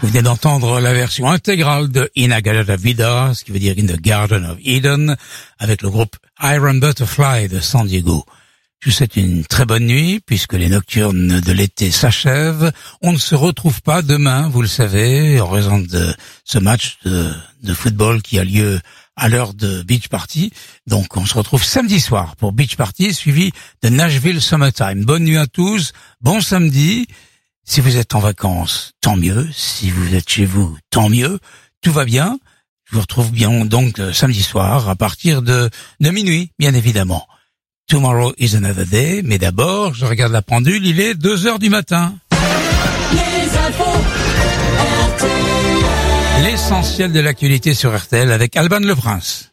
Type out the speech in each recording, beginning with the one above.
Vous venez d'entendre la version intégrale de In a Garden of Eden, ce qui veut dire In the Garden of Eden, avec le groupe Iron Butterfly de San Diego. Je vous souhaite une très bonne nuit, puisque les nocturnes de l'été s'achèvent. On ne se retrouve pas demain, vous le savez, en raison de ce match de football qui a lieu à l'heure de Beach Party. Donc on se retrouve samedi soir pour Beach Party, suivi de Nashville Summertime. Bonne nuit à tous, bon samedi. Si vous êtes en vacances, tant mieux. Si vous êtes chez vous, tant mieux. Tout va bien. Je vous retrouve bien donc samedi soir à partir de minuit, bien évidemment. Tomorrow is another day, mais d'abord, je regarde la pendule, il est 2h du matin. Les infos RTL. L'essentiel de l'actualité sur RTL avec Alban Le Prince.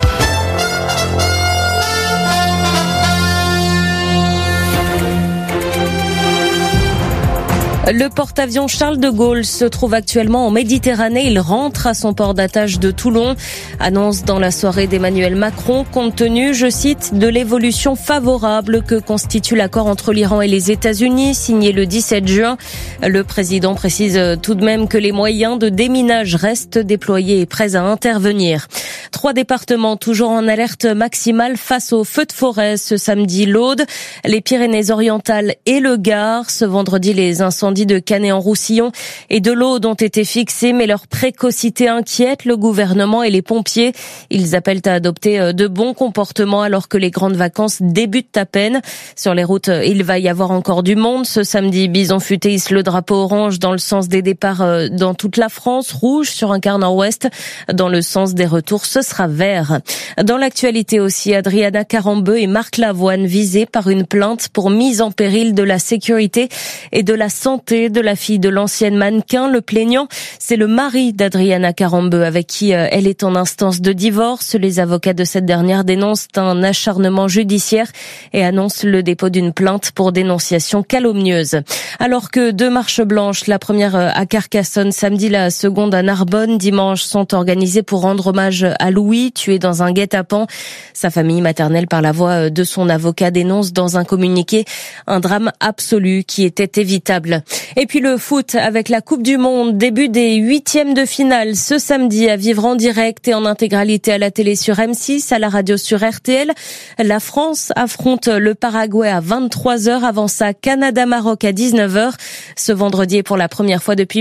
Le porte-avions Charles de Gaulle se trouve actuellement en Méditerranée. Il rentre à son port d'attache de Toulon. Annonce dans la soirée d'Emmanuel Macron, compte tenu, je cite, de l'évolution favorable que constitue l'accord entre l'Iran et les États-Unis, signé le 17 juin. Le président précise tout de même que les moyens de déminage restent déployés et prêts à intervenir. 3 départements toujours en alerte maximale face aux feux de forêt ce samedi. L'Aude, les Pyrénées-Orientales et le Gard. Ce vendredi, les incendies de Canet-en-Roussillon et de l'Aude ont été fixés, mais leur précocité inquiète le gouvernement et les pompiers. Ils appellent à adopter de bons comportements alors que les grandes vacances débutent à peine. Sur les routes, il va y avoir encore du monde. Ce samedi, Bison Futé hisse le drapeau orange dans le sens des départs dans toute la France, rouge sur un quart nord-ouest. Dans le sens des retours, ce sera vert. Dans l'actualité aussi, Adriana Carambeu et Marc Lavoine visés par une plainte pour mise en péril de la sécurité et de la santé de la fille de l'ancienne mannequin. Le plaignant, c'est le mari d'Adriana Carambeu avec qui elle est en instance de divorce. Les avocats de cette dernière dénoncent un acharnement judiciaire et annoncent le dépôt d'une plainte pour dénonciation calomnieuse. Alors que 2 marches blanches, la première à Carcassonne samedi, la seconde à Narbonne dimanche, sont organisées pour rendre hommage à Louis, tué dans un guet-apens. Sa famille maternelle, par la voix de son avocat, dénonce dans un communiqué un drame absolu qui était évitable. Et puis le foot avec la Coupe du Monde, début des 8e de finale ce samedi à vivre en direct et en intégralité à la télé sur M6, à la radio sur RTL. La France affronte le Paraguay à 23h, avant ça Canada-Maroc à 19h. Ce vendredi, pour la première fois depuis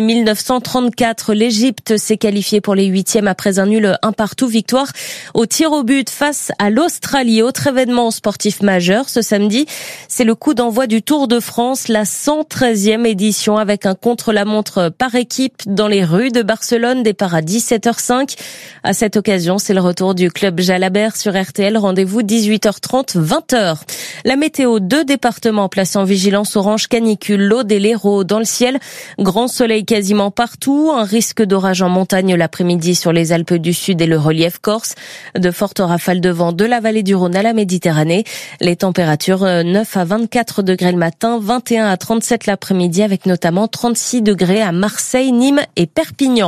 1934, l'Égypte s'est qualifiée pour les 8e après un nul 1-1, victoire au tir au but face à l'Australie. Autre événement sportif majeur ce samedi, c'est le coup d'envoi du Tour de France, la 113e édition avec un contre-la-montre par équipe dans les rues de Barcelone, départ à 17h05. À cette occasion, c'est le retour du club Jalabert sur RTL. Rendez-vous 18h30, 20h. La météo, 2 départements placés en vigilance orange canicule, l'Aude et l'Hérault. Dans le ciel, grand soleil quasiment partout, un risque d'orage en montagne l'après-midi sur les Alpes du Sud et le relief corse. De fortes rafales de vent de la vallée du Rhône à la Méditerranée. Les températures 9 à 24 degrés le matin, 21 à 37 l'après-midi avec notamment 36 degrés à Marseille, Nîmes et Perpignan.